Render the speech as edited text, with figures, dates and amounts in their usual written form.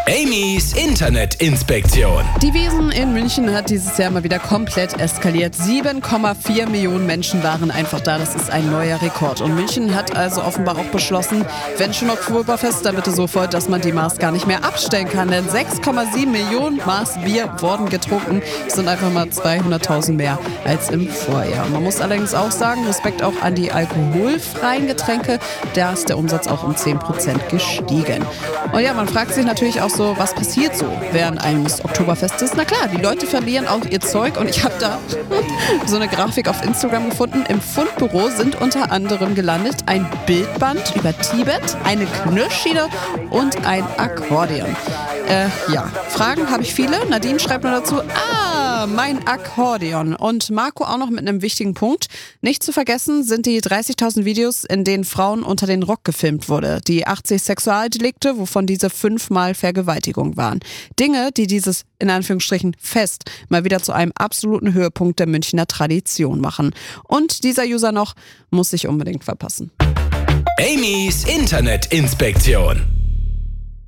Amy's Internetinspektion. Die Wiesn in München hat dieses Jahr mal wieder komplett eskaliert. 7,4 Millionen Menschen waren einfach da. Das ist ein neuer Rekord. Und München hat also offenbar auch beschlossen, wenn schon Oktoberfest, dann bitte sofort, dass man die Maß gar nicht mehr abstellen kann. Denn 6,7 Millionen Maß Bier wurden getrunken. Das sind einfach mal 200.000 mehr als im Vorjahr. Man muss allerdings auch sagen, Respekt auch an die alkoholfreien Getränke. Da ist der Umsatz auch um 10% gestiegen. Und ja, man fragt sich natürlich auch so, was passiert so während eines Oktoberfestes? Na klar, die Leute verlieren auch ihr Zeug und ich habe da so eine Grafik auf Instagram gefunden. Im Fundbüro sind unter anderem gelandet ein Bildband über Tibet, eine Knirschschiene und ein Akkordeon. Fragen habe ich viele. Nadine schreibt nur dazu, mein Akkordeon. Und Marco auch noch mit einem wichtigen Punkt. Nicht zu vergessen sind die 30.000 Videos, in denen Frauen unter den Rock gefilmt wurde. Die 80 Sexualdelikte, wovon diese 5-mal Vergewaltigung waren. Dinge, die dieses, in Anführungsstrichen, Fest mal wieder zu einem absoluten Höhepunkt der Münchner Tradition machen. Und dieser User noch muss sich unbedingt verpassen. Amy's Internetinspektion.